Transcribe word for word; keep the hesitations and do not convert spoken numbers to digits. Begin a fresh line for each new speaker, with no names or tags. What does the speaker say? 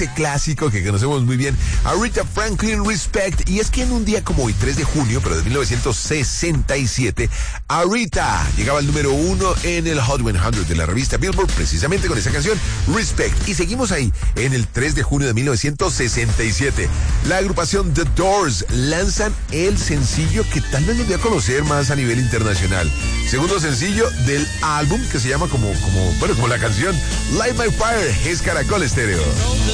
clásico que conocemos muy bien, Aretha Franklin, Respect. Y es que en un día como hoy, tres de junio, pero de mil novecientos sesenta y siete, Aretha llegaba al número uno en el Hot cien de la revista Billboard, precisamente con esa canción, Respect. Y seguimos ahí, en el tres de junio de mil novecientos sesenta y siete. La agrupación The Doors lanzan el sencillo que tal vez nos dio a conocer más a nivel internacional. Segundo sencillo del álbum que se llama como, como, bueno, como la canción Light My Fire, es Caracol Estéreo.